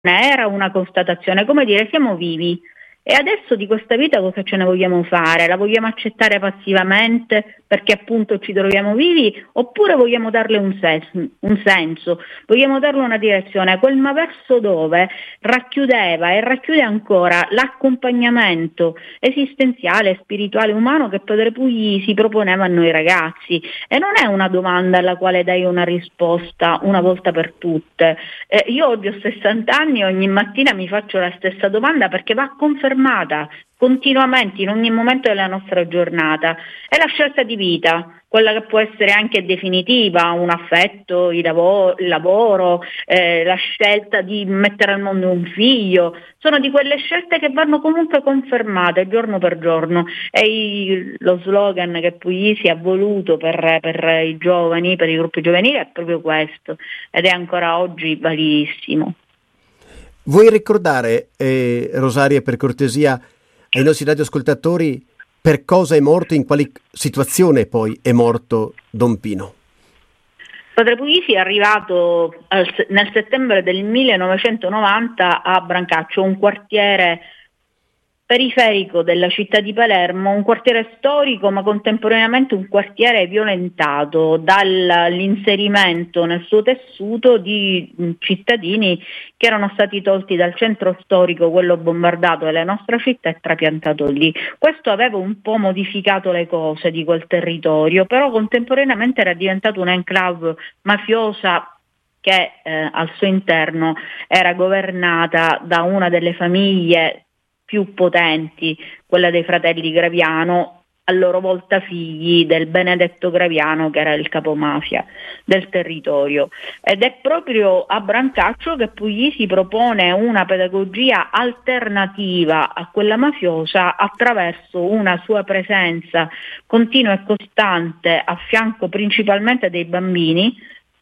era una constatazione, come dire, siamo vivi. E adesso di questa vita cosa ce ne vogliamo fare? La vogliamo accettare passivamente perché appunto ci troviamo vivi, oppure vogliamo darle un senso, vogliamo darle una direzione? Quel ma verso dove racchiudeva e racchiude ancora l'accompagnamento esistenziale, spirituale, umano che Padre Pugli si proponeva a noi ragazzi. E non è una domanda alla quale dai una risposta una volta per tutte. Io oggi ho 60 anni e ogni mattina mi faccio la stessa domanda perché va confermata continuamente in ogni momento della nostra giornata. È la scelta di vita, quella che può essere anche definitiva, un affetto, il lavoro, la scelta di mettere al mondo un figlio. Sono di quelle scelte che vanno comunque confermate giorno per giorno, e lo slogan che Puglisi ha voluto per i giovani, per i gruppi giovanili, è proprio questo, ed è ancora oggi validissimo. Vuoi ricordare, Rosaria, per cortesia, ai nostri radioascoltatori per cosa è morto, in quale situazione poi è morto Don Pino? Padre Puglisi è arrivato nel settembre del 1990 a Brancaccio, un quartiere periferico della città di Palermo, un quartiere storico ma contemporaneamente un quartiere violentato dall'inserimento nel suo tessuto di cittadini che erano stati tolti dal centro storico, quello bombardato della nostra città, e trapiantato lì. Questo aveva un po' modificato le cose di quel territorio, però contemporaneamente era diventato un'enclave mafiosa che al suo interno era governata da una delle famiglie più potenti, quella dei fratelli Graviano, a loro volta figli del Benedetto Graviano, che era il capomafia del territorio. Ed è proprio a Brancaccio che Puglisi propone una pedagogia alternativa a quella mafiosa attraverso una sua presenza continua e costante a fianco principalmente dei bambini,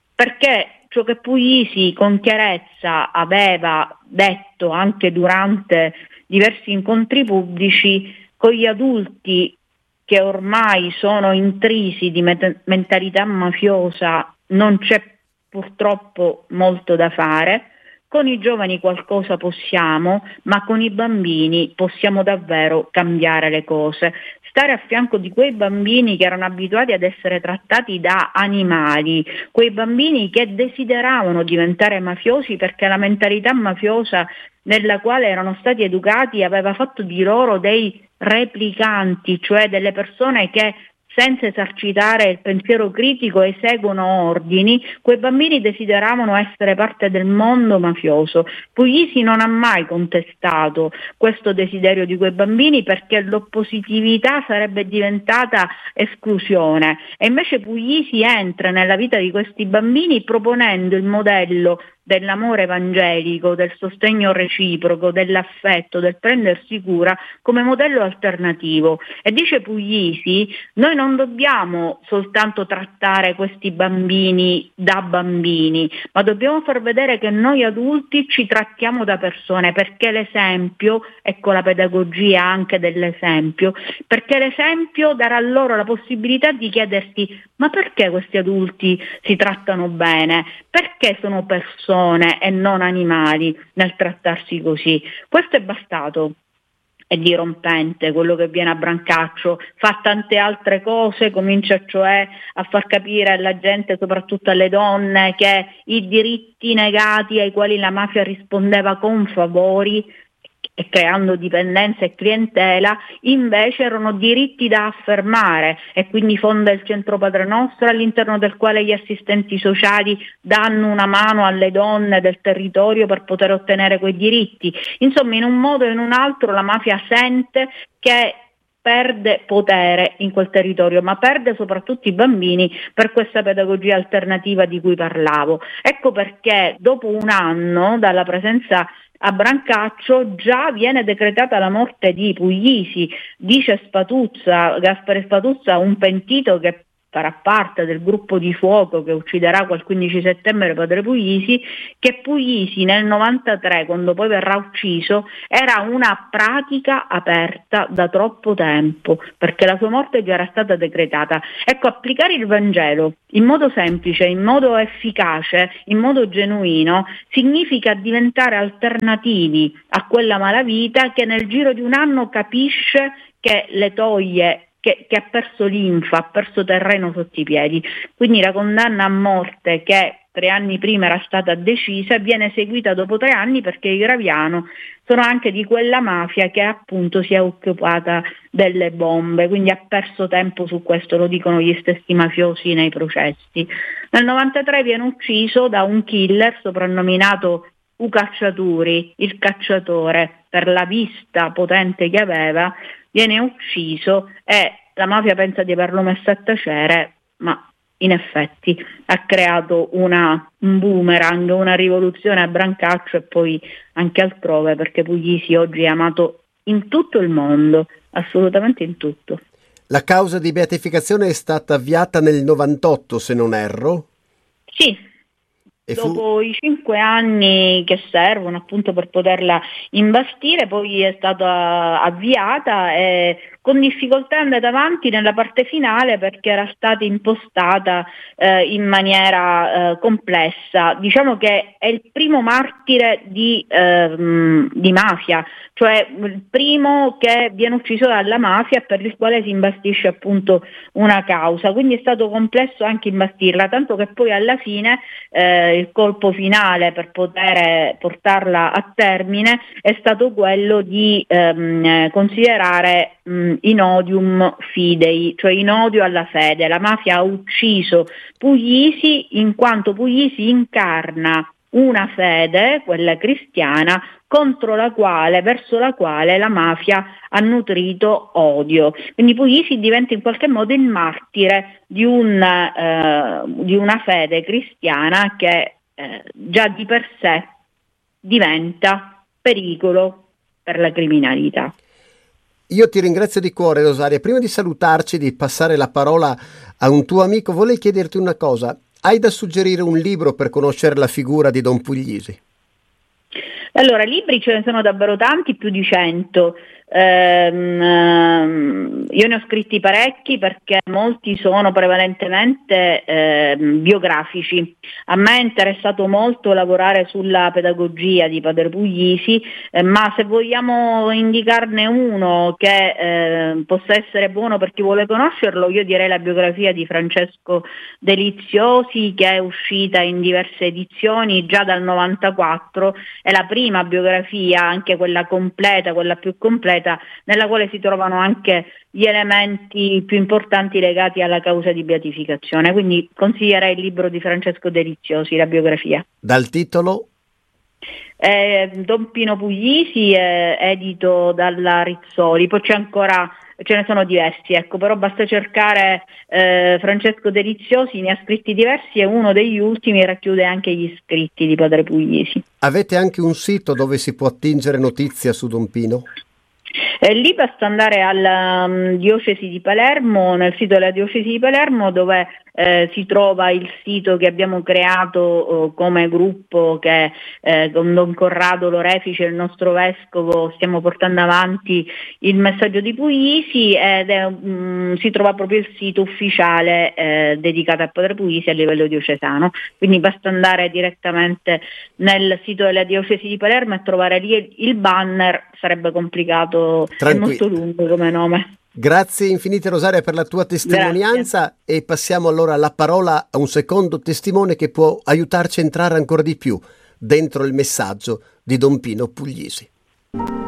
perché ciò che Puglisi con chiarezza aveva detto anche durante diversi incontri pubblici, con gli adulti che ormai sono intrisi di mentalità mafiosa non c'è purtroppo molto da fare. Con i giovani qualcosa possiamo, ma con i bambini possiamo davvero cambiare le cose. Stare a fianco di quei bambini che erano abituati ad essere trattati da animali, quei bambini che desideravano diventare mafiosi perché la mentalità mafiosa nella quale erano stati educati aveva fatto di loro dei replicanti, cioè delle persone che senza esercitare il pensiero critico eseguono ordini. Quei bambini desideravano essere parte del mondo mafioso. Puglisi non ha mai contestato questo desiderio di quei bambini perché l'oppositività sarebbe diventata esclusione, e invece Puglisi entra nella vita di questi bambini proponendo il modello dell'amore evangelico, del sostegno reciproco, dell'affetto, del prendersi cura come modello alternativo. E dice Puglisi, noi non dobbiamo soltanto trattare questi bambini da bambini, ma dobbiamo far vedere che noi adulti ci trattiamo da persone, perché l'esempio, ecco la pedagogia anche dell'esempio, perché l'esempio darà loro la possibilità di chiedersi: ma perché questi adulti si trattano bene? Perché sono persone e non animali nel trattarsi così? Questo è bastato. È dirompente quello che viene a Brancaccio, fa tante altre cose, comincia cioè a far capire alla gente, soprattutto alle donne, che i diritti negati ai quali la mafia rispondeva con favori e creando dipendenza e clientela, invece erano diritti da affermare, e quindi fonda il Centro Padre Nostro, all'interno del quale gli assistenti sociali danno una mano alle donne del territorio per poter ottenere quei diritti. Insomma, in un modo o in un altro la mafia sente che perde potere in quel territorio, ma perde soprattutto i bambini per questa pedagogia alternativa di cui parlavo. Ecco perché dopo un anno dalla presenza a Brancaccio già viene decretata la morte di Puglisi. Dice Spatuzza, Gaspare Spatuzza, un pentito che farà parte del gruppo di fuoco che ucciderà quel 15 settembre padre Puglisi, che Puglisi nel 93, quando poi verrà ucciso, era una pratica aperta da troppo tempo, perché la sua morte già era stata decretata. Ecco, applicare il Vangelo in modo semplice, in modo efficace, in modo genuino, significa diventare alternativi a quella malavita che nel giro di un anno capisce che le toglie, che ha perso linfa, ha perso terreno sotto i piedi. Quindi la condanna a morte, che 3 anni prima era stata decisa, viene eseguita dopo 3 anni, perché i Graviano sono anche di quella mafia che appunto si è occupata delle bombe, quindi ha perso tempo su questo, lo dicono gli stessi mafiosi nei processi. Nel 93 viene ucciso da un killer soprannominato Cacciaturi, il cacciatore, per la vista potente che aveva. Viene ucciso e la mafia pensa di averlo messo a tacere, ma in effetti ha creato un boomerang, una rivoluzione a Brancaccio e poi anche altrove, perché Puglisi oggi è amato in tutto il mondo, assolutamente in tutto. La causa di beatificazione è stata avviata nel 98, se non erro? Sì. Dopo i 5 anni che servono appunto per poterla imbastire, poi è stata avviata e con difficoltà è andata avanti nella parte finale, perché era stata impostata in maniera complessa. Diciamo che è il primo martire di mafia, cioè il primo che viene ucciso dalla mafia, per il quale si imbastisce appunto una causa, quindi è stato complesso anche imbastirla, tanto che poi alla fine il colpo finale per poter portarla a termine è stato quello di considerare in odium fidei, cioè in odio alla fede. La mafia ha ucciso Puglisi in quanto Puglisi incarna una fede, quella cristiana, verso la quale la mafia ha nutrito odio. Quindi Puglisi diventa in qualche modo il martire di una fede cristiana che già di per sé diventa pericolo per la criminalità. Io ti ringrazio di cuore, Rosaria. Prima di salutarci, di passare la parola a un tuo amico, vorrei chiederti una cosa. Hai da suggerire un libro per conoscere la figura di Don Puglisi? Allora, libri ce ne sono davvero tanti, più di 100. Io ne ho scritti parecchi, perché molti sono prevalentemente biografici. A me è interessato molto lavorare sulla pedagogia di padre Puglisi, ma se vogliamo indicarne uno che possa essere buono per chi vuole conoscerlo, io direi la biografia di Francesco Deliziosi, che è uscita in diverse edizioni già dal 94, è la prima biografia, anche quella completa, quella più completa, nella quale si trovano anche gli elementi più importanti legati alla causa di beatificazione. Quindi consiglierei il libro di Francesco Deliziosi, la biografia. Dal titolo? Don Pino Puglisi, edito dalla Rizzoli. Poi ce ne sono diversi, ecco, però basta cercare Francesco Deliziosi, ne ha scritti diversi e uno degli ultimi racchiude anche gli scritti di padre Puglisi. Avete anche un sito dove si può attingere notizia su Don Pino? Lì basta andare alla diocesi di Palermo, nel sito della diocesi di Palermo, dove si trova il sito che abbiamo creato come gruppo, che con Don Corrado Lorefice, il nostro vescovo, stiamo portando avanti il messaggio di Puglisi, ed si trova proprio il sito ufficiale dedicato a padre Puglisi a livello diocesano. Quindi basta andare direttamente nel sito della diocesi di Palermo e trovare lì il banner. Sarebbe complicato, è molto lungo come nome. Grazie infinite, Rosaria, per la tua testimonianza. Grazie. E passiamo allora la parola a un secondo testimone che può aiutarci a entrare ancora di più dentro il messaggio di Don Pino Puglisi.